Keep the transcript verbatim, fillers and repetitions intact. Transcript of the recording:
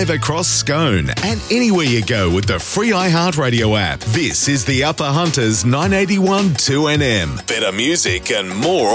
live across Scone and anywhere you go with the free iHeartRadio app. This is the Upper Hunters nine eighty-one two N M. Better music and more